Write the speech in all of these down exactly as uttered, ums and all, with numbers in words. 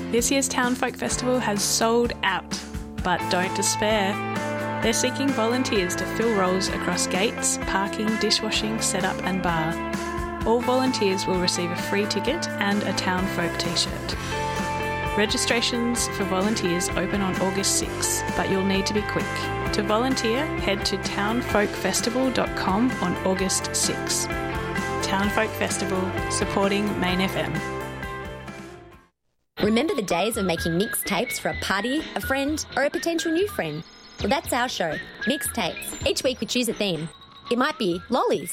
This year's Town Folk Festival has sold out, but don't despair. They're seeking volunteers to fill roles across gates, parking, dishwashing, setup and bar. All volunteers will receive a free ticket and a Town Folk t-shirt. Registrations for volunteers open on August sixth, but you'll need to be quick. To volunteer, head to town folk festival dot com on August sixth. Town Folk Festival, supporting Main F M. Remember the days of making mixtapes for a party, a friend, or a potential new friend? Well, that's our show, Mixtapes. Each week we choose a theme. It might be lollies,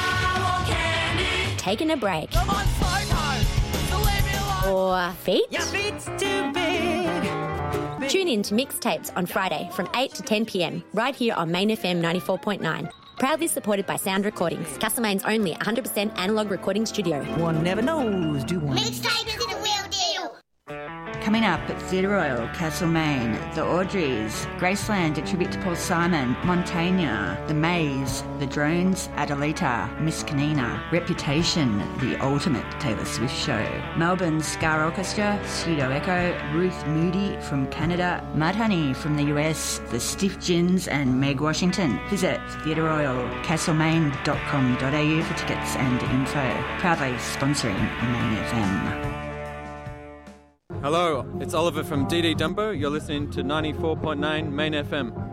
taking a break, Come on, Slowco, leave me alone. or feet. Your feet's too big. Tune in to Mixtapes on Friday from eight to ten p.m, right here on Main F M ninety-four point nine. Proudly supported by Sound Recordings, Castlemaine's only one hundred percent analogue recording studio. One never knows, do one? Mixtape is the real deal. Coming up at Theatre Royal, Castlemaine, The Audreys, Graceland, a tribute to Paul Simon, Montaigne, The Maze, The Drones, Adelita, Miss Canina, Reputation, The Ultimate Taylor Swift Show, Melbourne Scar Orchestra, Pseudo Echo, Ruth Moody from Canada, Mudhoney from the U S, The Stiff Gins and Meg Washington. Visit Theatre Royal, castlemaine dot com dot a u for tickets and info. Proudly sponsoring Main F M. Hello, it's Oliver from D D Dumbo. You're listening to ninety-four point nine Main F M.